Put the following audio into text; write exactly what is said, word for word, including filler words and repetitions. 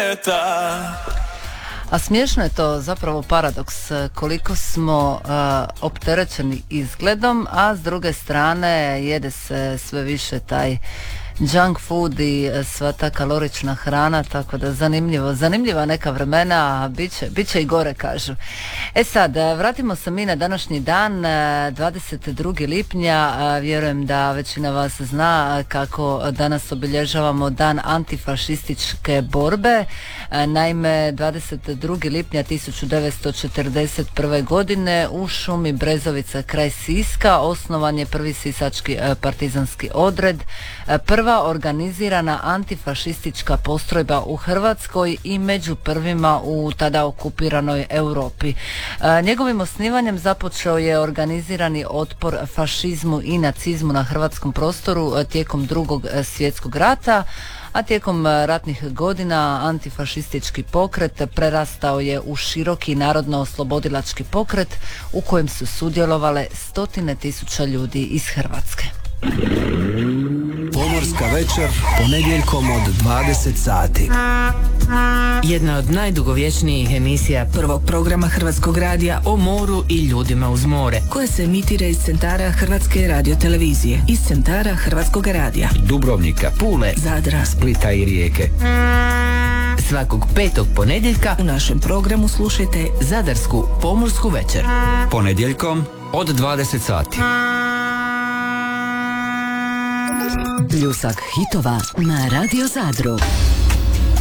svijeta. A smiješno je to zapravo paradoks koliko smo uh, opterećeni izgledom, a s druge strane jede se sve više taj junk food i sva ta kalorična hrana, tako da zanimljivo, zanimljiva neka vremena, a bit će, bit će i gore, kažu. E sad, vratimo se mi na današnji dan, dvadeset drugog lipnja, vjerujem da većina vas zna kako danas obilježavamo dan antifašističke borbe. Naime, dvadeset drugog lipnja tisuću devetsto četrdeset prve. godine u šumi Brezovica kraj Siska osnovan je prvi sisački partizanski odred, prva organizirana antifašistička postrojba u Hrvatskoj i među prvima u tada okupiranoj Europi. E, njegovim osnivanjem započeo je organizirani otpor fašizmu i nacizmu na hrvatskom prostoru tijekom Drugog svjetskog rata, a tijekom ratnih godina antifašistički pokret prerastao je u široki narodno-oslobodilački pokret u kojem su sudjelovale stotine tisuća ljudi iz Hrvatske. Pomorska večer, ponedjeljkom od dvadeset sati. Jedna od najdugovječnijih emisija prvog programa Hrvatskog radija o moru i ljudima uz more, koje se emitira iz centara Hrvatske radiotelevizije, iz centara Hrvatskog radija Dubrovnika, Pule, Zadra, Splita i Rijeke. Svakog petog ponedjeljka u našem programu slušajte Zadarsku pomorsku večer. Ponedjeljkom od dvadeset sati. Pljusak hitova na Radio Zadru.